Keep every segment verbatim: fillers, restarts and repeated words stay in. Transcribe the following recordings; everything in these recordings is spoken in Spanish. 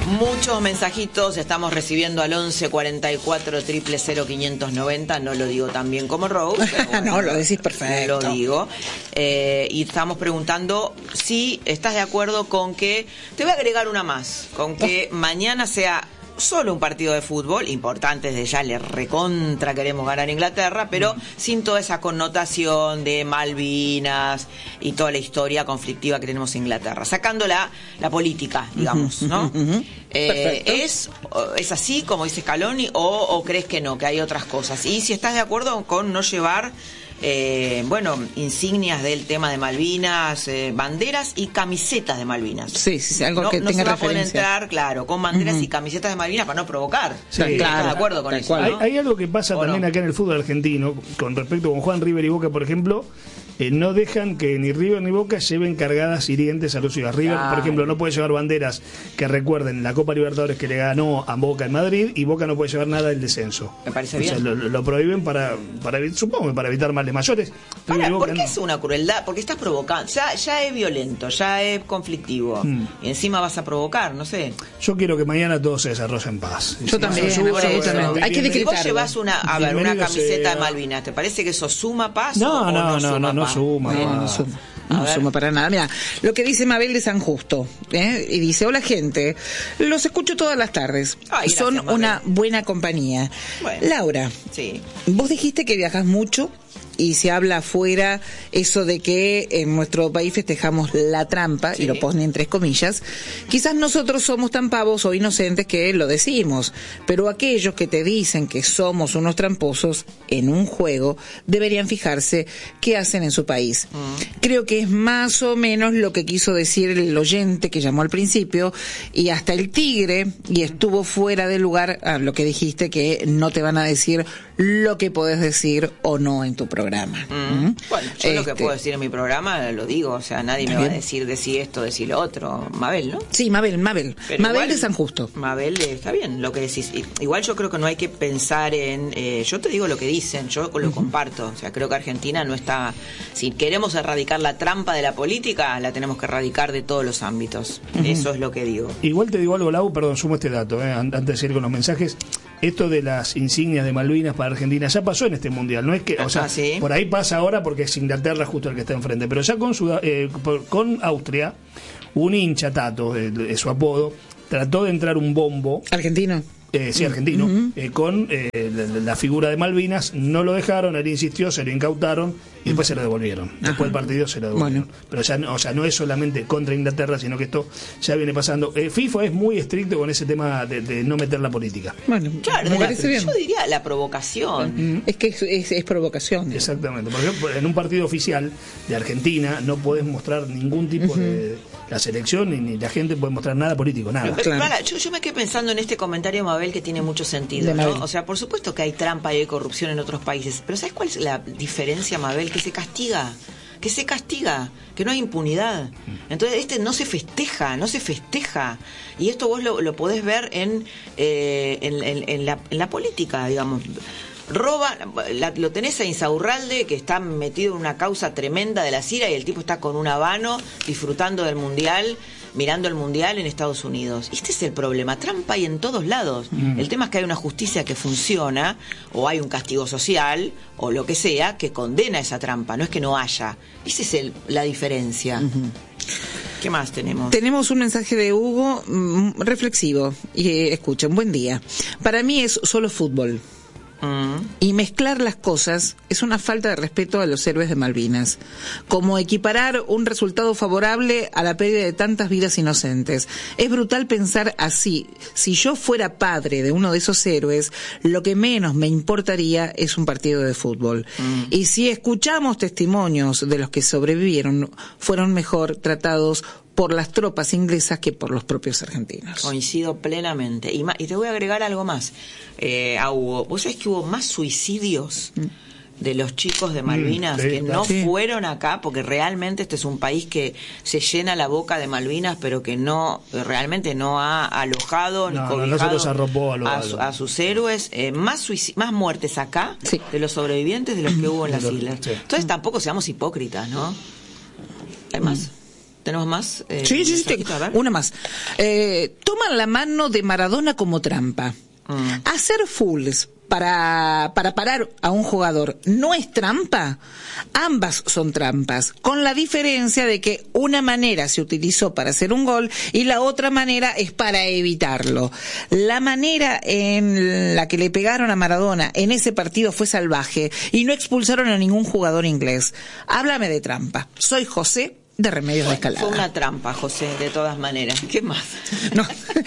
Muchos mensajitos estamos recibiendo al once cuarenta y cuatro triple cero quinientos noventa. No lo digo tan bien como Rose, pero bueno, no, lo decís perfecto. Lo digo. Eh, y estamos preguntando si estás de acuerdo con que, te voy a agregar una más, con que mañana sea solo un partido de fútbol, importante desde ya, le recontra queremos ganar a Inglaterra, pero mm. sin toda esa connotación de Malvinas y toda la historia conflictiva que tenemos en Inglaterra, sacando la, la política, digamos, uh-huh, ¿no? Uh-huh. Eh, ¿es, ¿Es así, como dice Scaloni, o, o crees que no, que hay otras cosas? Y si estás de acuerdo con no llevar Eh, bueno, insignias del tema de Malvinas, eh, banderas y camisetas de Malvinas. Sí, sí, algo no, que no tenga se va referencia. a poder entrar, claro, con banderas uh-huh. y camisetas de Malvinas para no provocar. Sí, ¿Estás claro, de acuerdo con eso? Hay, ¿no? hay algo que pasa ¿O también no? acá en el fútbol argentino, con respecto con Juan, River y Boca, por ejemplo. Eh, no dejan que ni River ni Boca lleven cargadas hirientes a los ciudadanos. River, Ay. por ejemplo, no puede llevar banderas que recuerden la Copa Libertadores que le ganó a Boca en Madrid, y Boca no puede llevar nada del descenso. Me parece o bien. sea, lo, lo prohíben para, para, supongo, para evitar males mayores. Para, Boca, ¿por qué no. es una crueldad? Porque estás provocando. Ya, ya es violento, ya es conflictivo. Hmm. Y encima vas a provocar, no sé. Yo quiero que mañana todo se desarrolle en paz. Yo también, absolutamente. Hay que decretarlo. Si vos llevas una, a ver, una camiseta de Malvinas, ¿te parece que eso suma paz? No, o no, no, no, suma no, no, paz? suma. No, no suma. No suma para nada. Mira, lo que dice Mabel de San Justo, ¿eh? Y dice: hola gente, los escucho todas las tardes. Ay, gracias, son Mabel. una buena compañía. Bueno, Laura, sí. Vos dijiste que viajás mucho y se habla afuera eso de que en nuestro país festejamos la trampa, sí. Y lo ponen entre comillas. Quizás nosotros somos tan pavos o inocentes que lo decimos, pero aquellos que te dicen que somos unos tramposos en un juego deberían fijarse qué hacen en su país. Mm. Creo que es más o menos lo que quiso decir el oyente que llamó al principio, y hasta el tigre, y estuvo fuera de lugar a lo que dijiste, que no te van a decir lo que podés decir o no en tu programa. Mm. ¿Mm? Bueno, yo este... lo que puedo decir en mi programa lo digo, o sea, nadie me va a decir decir esto, decir lo otro. Mabel, ¿no? Sí, Mabel, Mabel. Pero Mabel igual, de San Justo. Mabel, eh, está bien lo que decís. Igual yo creo que no hay que pensar en... Eh, yo te digo lo que dicen, yo lo uh-huh. comparto. O sea, creo que Argentina no está... Si queremos erradicar la trampa de la política, la tenemos que erradicar de todos los ámbitos. Uh-huh. Eso es lo que digo. Igual te digo algo, Lau, perdón, sumo este dato, eh, antes de seguir con los mensajes. Esto de las insignias de Malvinas para Argentina ya pasó en este mundial, no es que, o sea, ah, ¿sí? por ahí pasa ahora porque es Inglaterra justo el que está enfrente, pero ya con Sud- eh, con Austria, un hincha, Tato, eh, es su apodo, trató de entrar un bombo argentino. Eh, sí, argentino, uh-huh. eh, con eh, la, la figura de Malvinas, no lo dejaron, él insistió, se lo incautaron y después uh-huh. se lo devolvieron. Después Ajá. del partido se lo devolvieron. Bueno. Pero ya no, o sea, no es solamente contra Inglaterra, sino que esto ya viene pasando. Eh, FIFA es muy estricto con ese tema de, de no meter la política. Bueno, claro, me la, parece bien. Yo diría la provocación. Uh-huh. Es que es, es, es provocación. Exactamente. Por ejemplo, en un partido oficial de Argentina no podés mostrar ningún tipo uh-huh. de... La selección ni, ni la gente puede mostrar nada político, nada. Pero, claro. Para, yo, yo me quedé pensando en este comentario, Mabel, que tiene mucho sentido, ¿no? O sea, por supuesto que hay trampa y hay corrupción en otros países, pero ¿sabes cuál es la diferencia, Mabel? Que se castiga, que se castiga, que no hay impunidad. Entonces, este no se festeja, no se festeja. Y esto vos lo, lo podés ver en, eh, en, en, en, la, en la política, digamos. Roba, la, lo tenés a Insaurralde, que está metido en una causa tremenda de la Cira, y el tipo está con un habano disfrutando del mundial, mirando el mundial en Estados Unidos. Este es el problema, trampa hay en todos lados. Mm. El tema es que hay una justicia que funciona, o hay un castigo social, o lo que sea, que condena esa trampa, no es que no haya. Esa es el, la diferencia. Uh-huh. ¿Qué más tenemos? Tenemos un mensaje de Hugo mm, reflexivo, y eh, escuchen, buen día. Para mí es solo fútbol. Mm. Y mezclar las cosas es una falta de respeto a los héroes de Malvinas, como equiparar un resultado favorable a la pérdida de tantas vidas inocentes. Es brutal pensar así. Si yo fuera padre de uno de esos héroes, lo que menos me importaría es un partido de fútbol. Mm. Y si escuchamos testimonios de los que sobrevivieron, fueron mejor tratados por las tropas inglesas que por los propios argentinos. Coincido plenamente. Y, ma- y te voy a agregar algo más, eh, a Hugo. ¿Vos sabés que hubo más suicidios mm. de los chicos de Malvinas mm, sí, que no sí. fueron acá? Porque realmente este es un país que se llena la boca de Malvinas, pero que no, realmente no ha alojado ni no, cobijado no se arropó a, lo, a, su, a sus héroes. Eh, más, suic- más muertes acá sí. de los sobrevivientes de los que hubo en las islas. Sí. Entonces tampoco seamos hipócritas, ¿no? Hay más. Mm. ¿Tenemos más? Eh, sí, sí, sí. Una más. Eh, toman la mano de Maradona como trampa. Mm. Hacer fulls para, para parar a un jugador no es trampa. Ambas son trampas, con la diferencia de que una manera se utilizó para hacer un gol y la otra manera es para evitarlo. La manera en la que le pegaron a Maradona en ese partido fue salvaje y no expulsaron a ningún jugador inglés. Háblame de trampa. Soy José de Remedios de Escalada. Fue una trampa, José, de todas maneras. ¿Qué más? No.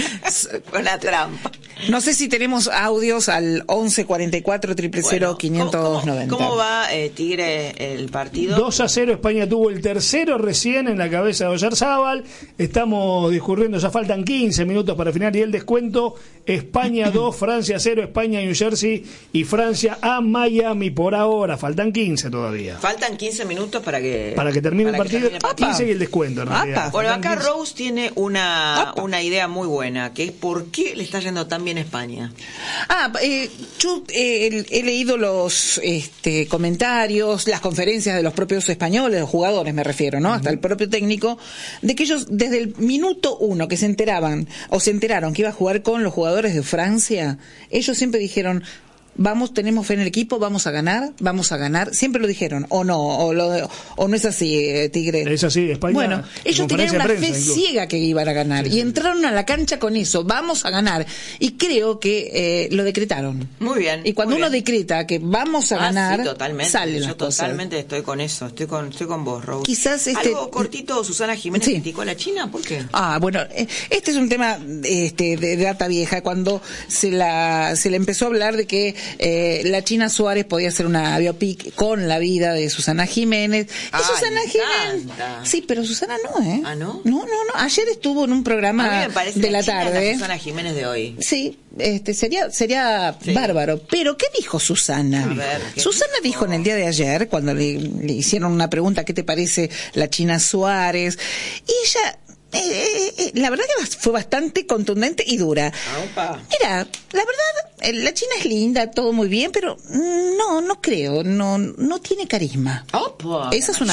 Fue una trampa. No sé si tenemos audios al once cuarenta y cuatro, cero cero cero, quinientos noventa. ¿Cómo, cómo va, eh, Tigre, el partido? dos a cero, España tuvo el tercero recién en la cabeza de Oyarzábal. Estamos discurriendo, ya faltan quince minutos para final y el descuento. España dos, Francia cero, España a New Jersey y Francia a Miami por ahora. Faltan quince todavía. Faltan quince minutos para que... Para que termine para el partido. El partido. quince y el descuento, en realidad. Bueno, acá quince. Rose tiene una, una idea muy buena, que es por qué le está yendo tan bien España. Ah, eh, yo eh, he leído los este, comentarios, las conferencias de los propios españoles, los jugadores me refiero, ¿no? Uh-huh. Hasta el propio técnico, de que ellos desde el minuto uno que se enteraban, o se enteraron que iba a jugar con los jugadores de Francia, ellos siempre dijeron: vamos, tenemos fe en el equipo, vamos a ganar, vamos a ganar. Siempre lo dijeron, o no, o, lo, o no es así, eh, Tigre. Es así, España. Bueno, ellos tenían una prensa, fe incluso. ciega que iban a ganar, sí, y sí. entraron a la cancha con eso, vamos a ganar. Y creo que eh, lo decretaron. Muy bien. Y cuando uno bien. decreta que vamos a ah, ganar, sí, totalmente. salen Yo las totalmente cosas. estoy con eso, estoy con, estoy con vos, Rose. Quizás este... Algo cortito, Susana Jiménez sí. criticó a la China, ¿por qué? Ah, bueno, este es un tema este, de, de data vieja, cuando se la se le empezó a hablar de que eh, la China Suárez podía hacer una biopic con la vida de Susana Jiménez. Ah, y Susana Jiménez. Sí, pero Susana no, ¿eh? ¿Ah, no? No, no, no. Ayer estuvo en un programa a mí me parece de la, la China tarde. La Susana Jiménez de hoy. Sí, este sería sería sí. bárbaro. Pero ¿qué dijo Susana? A ver, Susana dijo? dijo en el día de ayer, cuando le, le hicieron una pregunta, ¿qué te parece la China Suárez? Y ella... Eh, eh, la verdad que fue bastante contundente y dura. Opa. Mira, la verdad, la China es linda, todo muy bien, pero no, no creo, no, no tiene carisma. Opa. Esa es una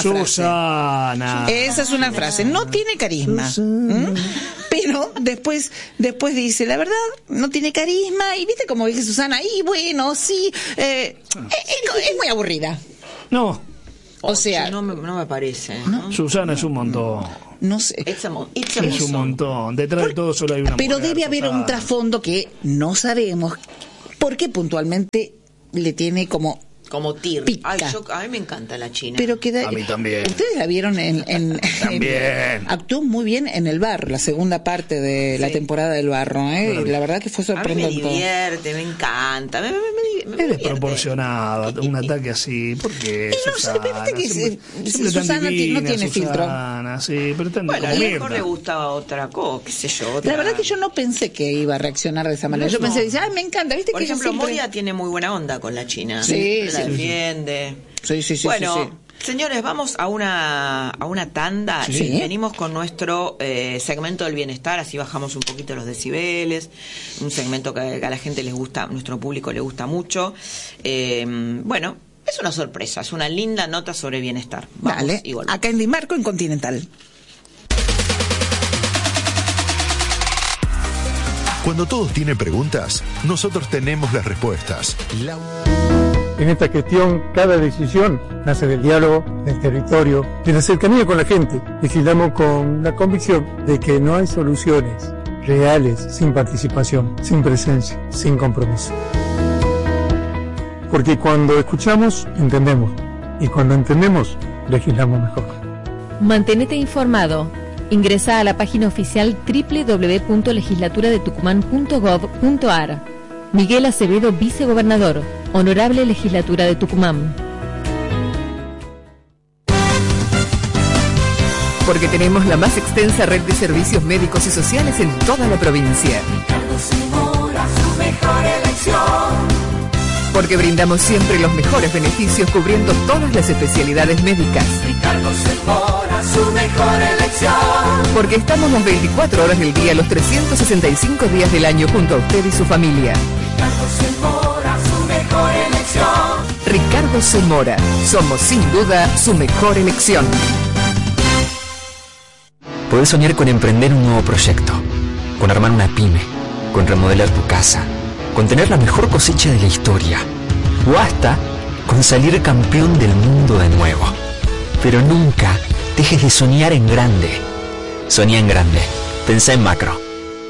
Susana. frase. Esa es una frase. No tiene carisma. ¿Mm? Pero después, después dice, la verdad, no tiene carisma. Y viste como dice Susana, y bueno, sí, eh, es, es, es muy aburrida. No. O sea, no me, no me parece. ¿no? Susana es un montón. No sé. It's a mo- it's a es un montón. Detrás Por, de todo solo hay una Pero mujer, debe haber Susana. un trasfondo que no sabemos. Porque puntualmente le tiene como... Como tir. Pica. Ay, yo, a mí me encanta la China. Pero queda, a mí también. Ustedes la vieron en... en también. En, actuó muy bien en El Barro, la segunda parte de sí. la temporada del Barro. ¿eh? Bueno, la verdad que fue sorprendente. A mí me divierte, me encanta. Me, me, me, me es desproporcionado un ataque así. Porque no, Susana, que siempre, se, siempre Susana divina, no tiene Susana, filtro. Sí, pero tan bueno, a lo lo mejor mejor le gustaba otra cosa, qué sé yo. Otra... La verdad que yo no pensé que iba a reaccionar de esa manera. No, yo pensé, no. dice, ah, me encanta. ¿Viste Por que ejemplo, siempre... Moria tiene muy buena onda con la China. Sí, la sí, defiende. Sí, sí, sí. Bueno, sí, sí. señores, vamos a una a una tanda. Sí. Venimos con nuestro eh, segmento del bienestar, así bajamos un poquito los decibeles. Un segmento que a la gente les gusta, a nuestro público le gusta mucho. Eh, bueno, es una sorpresa, es una linda nota sobre bienestar. Vamos Dale, y volvemos. acá en Dimarco, en Continental. Cuando todos tienen preguntas, nosotros tenemos las respuestas. La... En esta gestión, cada decisión nace del diálogo, del territorio, de la cercanía con la gente. Legislamos con la convicción de que no hay soluciones reales sin participación, sin presencia, sin compromiso. Porque cuando escuchamos, entendemos. Y cuando entendemos, legislamos mejor. Mantenete informado. Ingresa a la página oficial doble u doble u doble u punto legislatura de tucumán punto gov punto ar. Miguel Acevedo, vicegobernador. Honorable Legislatura de Tucumán. Porque tenemos la más extensa red de servicios médicos y sociales en toda la provincia. Ricardo Zamora, su mejor elección. Porque brindamos siempre los mejores beneficios cubriendo todas las especialidades médicas. Ricardo Zamora, su mejor elección. Porque estamos las veinticuatro horas del día, los trescientos sesenta y cinco días del año junto a usted y su familia. Ricardo Zamora, su mejor elección. Ricardo Zamora, somos sin duda su mejor elección. Podés soñar con emprender un nuevo proyecto, con armar una pyme, con remodelar tu casa, con tener la mejor cosecha de la historia, o hasta con salir campeón del mundo de nuevo. Pero nunca dejes de soñar en grande. Soñá en grande. Pensá en macro.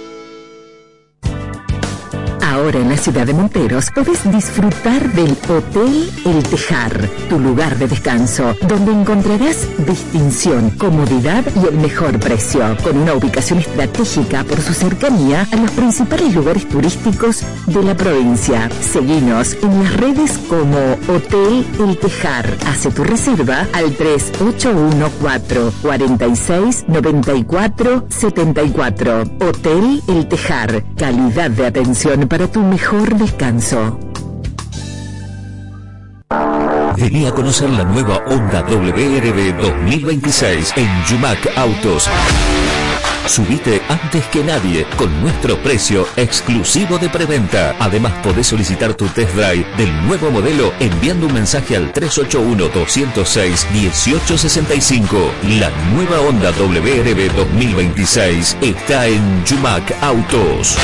Ahora en la ciudad de Monteros podés disfrutar del Hotel El Tejar, tu lugar de descanso, donde encontrarás distinción, comodidad y el mejor precio, con una ubicación estratégica por su cercanía a los principales lugares turísticos de la provincia. Seguinos en las redes como Hotel El Tejar. Hace tu reserva al tres ocho uno cuatro, cuatro seis, nueve cuatro siete cuatro. Hotel El Tejar, calidad de atención para tu mejor descanso. Vení a conocer la nueva Honda W R B dos mil veintiséis en Yumac Autos. Subite antes que nadie con nuestro precio exclusivo de preventa. Además podés solicitar tu test drive del nuevo modelo enviando un mensaje al tres ocho uno, dos cero seis, uno ocho seis cinco. La nueva Honda W R B dos mil veintiséis está en Yumac Autos.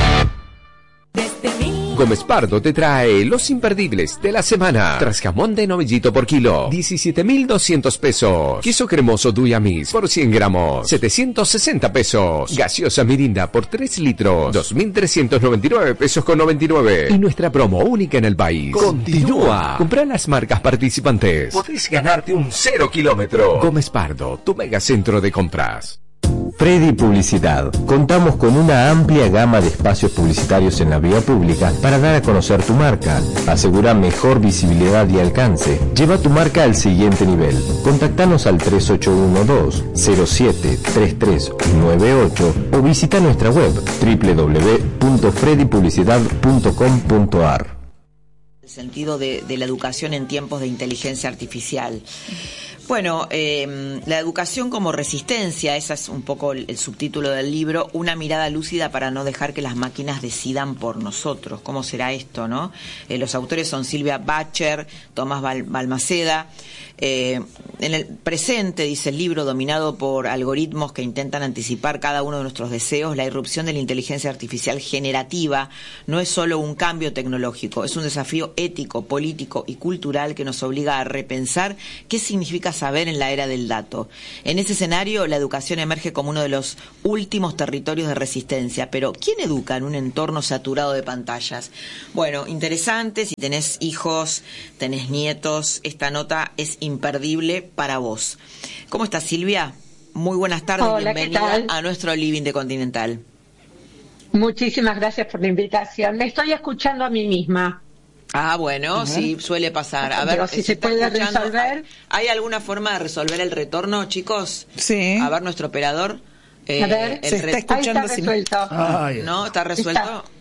Gómez Pardo te trae los imperdibles de la semana. Tras jamón de novillito por kilo, diecisiete mil doscientos pesos. Queso cremoso Duyamis por cien gramos, setecientos sesenta pesos. Gaseosa Mirinda por tres litros, dos mil trescientos noventa y nueve pesos con noventa y nueve. Y nuestra promo única en el país continúa. Comprá las marcas participantes. Podés ganarte un cero kilómetro. Gómez Pardo, tu megacentro de compras. Freddy Publicidad. Contamos con una amplia gama de espacios publicitarios en la vía pública para dar a conocer tu marca. Asegura mejor visibilidad y alcance. Lleva tu marca al siguiente nivel. Contactanos al tres ocho uno dos, cero siete, tres tres nueve ocho o visita nuestra web doble u doble u doble u punto freddy publicidad punto com punto a r. El sentido de, de la educación en tiempos de inteligencia artificial. Bueno, eh, la educación como resistencia, ese es un poco el, el subtítulo del libro, una mirada lúcida para no dejar que las máquinas decidan por nosotros. ¿Cómo será esto, no? Eh, los autores son Silvia Bacher, Tomás Bal- Balmaceda. Eh, en el presente, dice el libro, dominado por algoritmos que intentan anticipar cada uno de nuestros deseos, la irrupción de la inteligencia artificial generativa no es solo un cambio tecnológico, es un desafío ético, político y cultural que nos obliga a repensar qué significa saber en la era del dato. En ese escenario, la educación emerge como uno de los últimos territorios de resistencia. Pero, ¿quién educa en un entorno saturado de pantallas? Bueno, interesante. Si tenés hijos, tenés nietos, esta nota es imperdible para vos. ¿Cómo estás, Silvia? Muy buenas tardes. Hola, bienvenida a nuestro Living de Continental. Muchísimas gracias por la invitación. Me estoy escuchando a mí misma. Ah, bueno, sí, suele pasar. A ver, pero si se puede resolver. ¿Hay alguna forma de resolver el retorno, chicos? Sí. A ver, nuestro operador. Eh, a ver, el se está escuchando. Ahí está resuelto. Ay. ¿No? ¿Está resuelto? Está.